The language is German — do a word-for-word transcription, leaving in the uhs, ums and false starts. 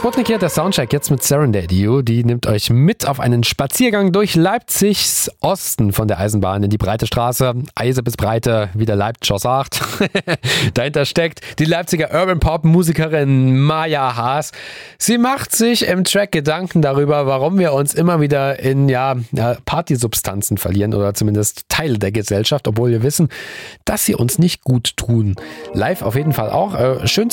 Sputnik hier, der Soundcheck jetzt mit Serenade. Die nimmt euch mit auf einen Spaziergang durch Leipzigs Osten von der Eisenbahn in die Breite Straße. Eise bis Breite, wie der Leipziger sagt. Dahinter steckt die Leipziger Urban Pop Musikerin Maja Haas. Sie macht sich im Track Gedanken darüber, warum wir uns immer wieder in ja, Partysubstanzen verlieren oder zumindest Teile der Gesellschaft, obwohl wir wissen, dass sie uns nicht gut tun. Live auf jeden Fall auch. Schön